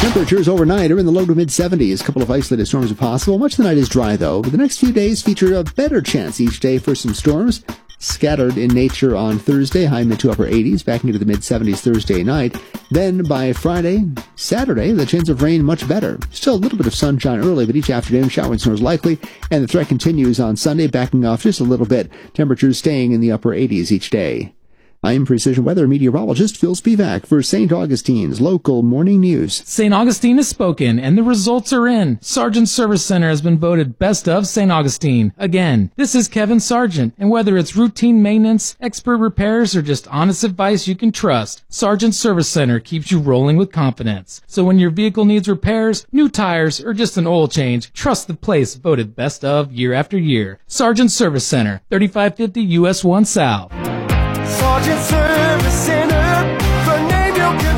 Temperatures overnight are in the low to mid-70s. A couple of isolated storms are possible. Much of the night is dry, though. But the next few days feature a better chance each day for some storms. Scattered in nature on Thursday, high mid to upper 80s, back into the mid-70s Thursday night. Then by Friday, Saturday, the chance of rain much better. Still a little bit of sunshine early, but each afternoon shower and snow is likely. And the threat continues on Sunday, backing off just a little bit. Temperatures staying in the upper 80s each day. I'm Precision Weather Meteorologist Phil Spivak for St. Augustine's Local Morning News. St. Augustine has spoken, and the results are in. Sargent Service Center has been voted Best of St. Augustine. Again, this is Kevin Sargent, and whether it's routine maintenance, expert repairs, or just honest advice you can trust, Sargent Service Center keeps you rolling with confidence. So when your vehicle needs repairs, new tires, or just an oil change, trust the place voted Best of year after year. Sargent Service Center, 3550 US 1 South. Sargent Service Center, the name you can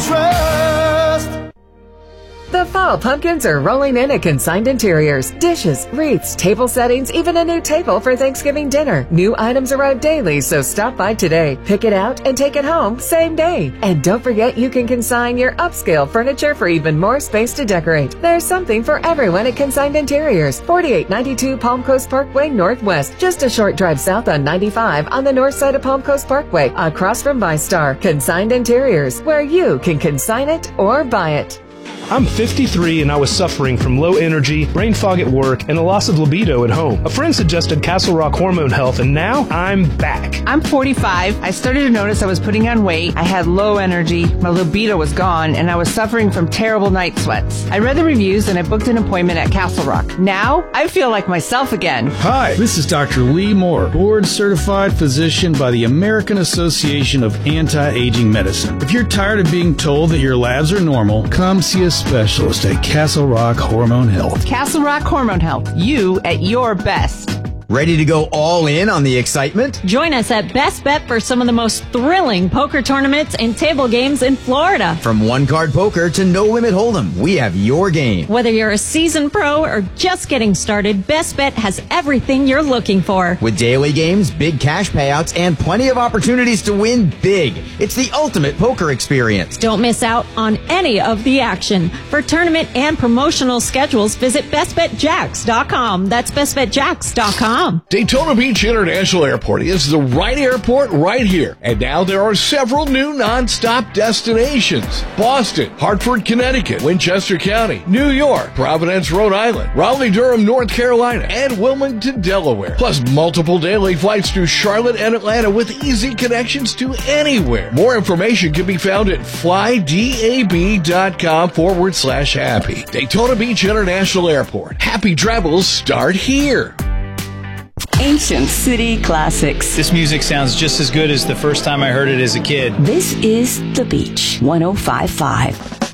trust. The fall pumpkins are rolling in at Consigned Interiors. Dishes, wreaths, table settings, even a new table for Thanksgiving dinner. New items arrive daily, so stop by today. Pick it out and take it home same day. And don't forget you can consign your upscale furniture for even more space to decorate. There's something for everyone at Consigned Interiors. 4892 Palm Coast Parkway Northwest. Just a short drive south on 95 on the north side of Palm Coast Parkway, across from ViStar. Consigned Interiors, where you can consign it or buy it. I'm 53 and I was suffering from low energy, brain fog at work, and a loss of libido at home. A friend suggested Castle Rock Hormone Health, and now I'm back. I'm 45. I started to notice I was putting on weight. I had low energy, my libido was gone, and I was suffering from terrible night sweats. I read the reviews and I booked an appointment at Castle Rock. Now I feel like myself again. Hi, this is Dr. Lee Moore, board-certified physician by the American Association of Anti-Aging Medicine. If you're tired of being told that your labs are normal, come see a specialist at Castle Rock Hormone Health. Castle Rock Hormone Health. You at your best. Ready to go all in on the excitement? Join us at Best Bet for some of the most thrilling poker tournaments and table games in Florida. From one-card poker to no-limit hold'em, we have your game. Whether you're a seasoned pro or just getting started, Best Bet has everything you're looking for. With daily games, big cash payouts, and plenty of opportunities to win big. It's the ultimate poker experience. Don't miss out on any of the action. For tournament and promotional schedules, visit bestbetjacks.com. That's bestbetjacks.com. Daytona Beach International Airport is the right airport right here. And now there are several new non-stop destinations. Boston, Hartford, Connecticut, Winchester County, New York, Providence, Rhode Island, Raleigh-Durham, North Carolina, and Wilmington, Delaware. Plus multiple daily flights to Charlotte and Atlanta with easy connections to anywhere. More information can be found at flydab.com/happy. Daytona Beach International Airport. Happy travels start here. Ancient City Classics. This music sounds just as good as the first time I heard it as a kid. This is The Beach 105.5.